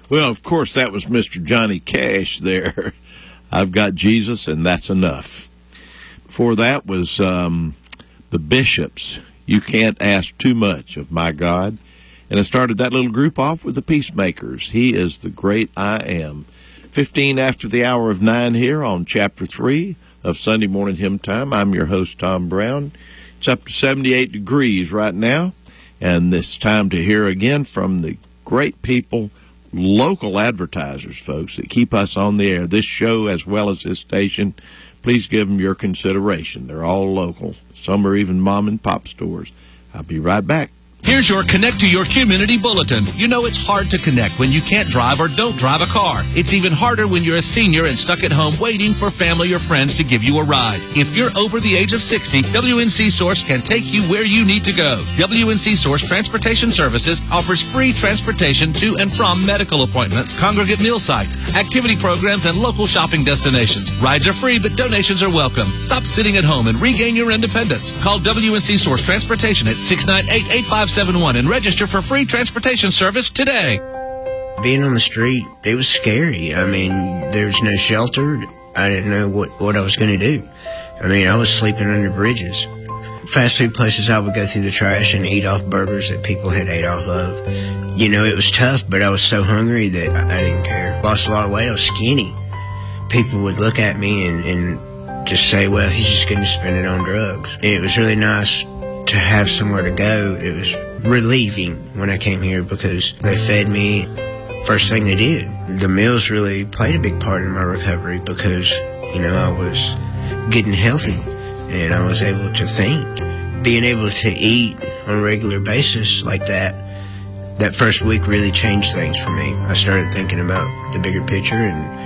Well, of course, that was Mr. Johnny Cash there. I've got Jesus, and that's enough. Before that was the Bishops. You can't ask too much of my God. And I started that little group off with the Peacemakers. He is the great I am. 15 after the hour of 9 here on Chapter 3 of Sunday Morning Hymn Time. I'm your host, Tom Brown. It's up to 78 degrees right now. And it's time to hear again from the great people, local advertisers, folks, that keep us on the air. This show as well as this station, please give them your consideration. They're all local. Some are even mom and pop stores. I'll be right back. Here's your Connect to Your Community Bulletin. You know it's hard to connect when you can't drive or don't drive a car. It's even harder when you're a senior and stuck at home waiting for family or friends to give you a ride. If you're over the age of 60, WNC Source can take you where you need to go. WNC Source Transportation Services offers free transportation to and from medical appointments, congregate meal sites, activity programs, and local shopping destinations. Rides are free, but donations are welcome. Stop sitting at home and regain your independence. Call WNC Source Transportation at 698-8571 and register for free transportation service today. Being on the street, it was scary. I mean, there was no shelter. I didn't know what I was going to do. I mean, I was sleeping under bridges. Fast food places, I would go through the trash and eat off burgers that people had ate off of. You know, it was tough, but I was so hungry that I didn't care. Lost a lot of weight. I was skinny. People would look at me and just say, well, he's just going to spend it on drugs. It was really nice to have somewhere to go. It was relieving when I came here because they fed me first thing they did. The meals really played a big part in my recovery because, you know, I was getting healthy and I was able to think. Being able to eat on a regular basis like that first week really changed things for me. I started thinking about the bigger picture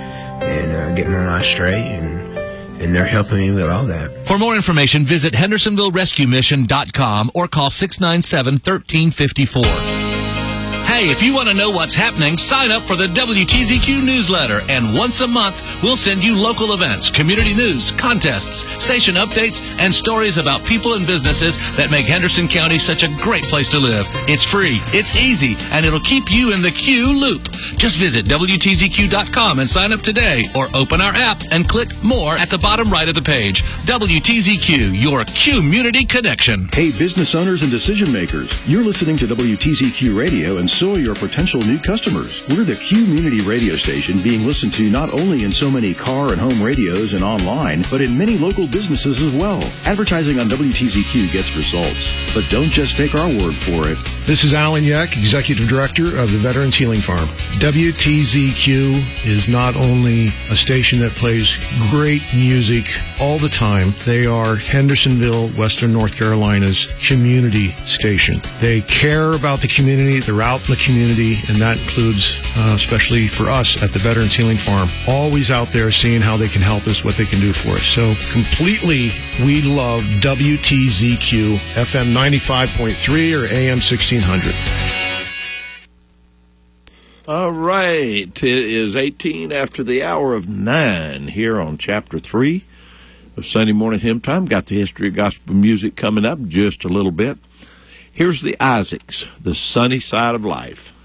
and getting my life straight, and they're helping me with all that. For more information, visit HendersonvilleRescueMission.com or call 697-1354. Hey, if you want to know what's happening, sign up for the WTZQ newsletter, and once a month, we'll send you local events, community news, contests, station updates, and stories about people and businesses that make Henderson County such a great place to live. It's free, it's easy, and it'll keep you in the Q loop. Just visit WTZQ.com and sign up today, or open our app and click More at the bottom right of the page. WTZQ, your community connection. Hey, business owners and decision makers, you're listening to WTZQ Radio, and so are your potential new customers. We're the community radio station being listened to not only in so many car and home radios and online, but in many local businesses as well. Advertising on WTZQ gets results, but don't just take our word for it. This is Alan Yeck, Executive Director of the Veterans Healing Farm. WTZQ is not only a station that plays great music all the time. They are Hendersonville, Western North Carolina's community station. They care about the community. They're out in the community, and that includes, especially for us at the Veterans Healing Farm, always out there seeing how they can help us, what they can do for us. So completely, we love WTZQ, FM 95.3 or AM 1600. All right, it is 18 after the hour of 9 here on Chapter 3 of Sunday Morning Hymn Time. Got the history of gospel music coming up just a little bit. Here's the Isaacs, The Sunny Side of Life.